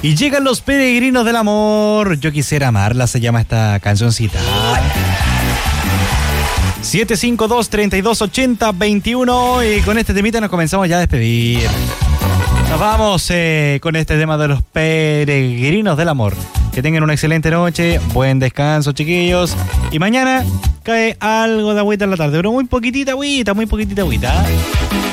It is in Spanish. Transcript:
Y llegan los peregrinos del amor. Yo quisiera amarla, se llama esta cancioncita. 752-3280-21. Y con este temita nos comenzamos ya a despedir. Nos vamos con este tema de los peregrinos del amor. Que tengan una excelente noche, buen descanso, chiquillos. Y mañana cae algo de agüita en la tarde, pero muy poquitita agüita, muy poquitita agüita.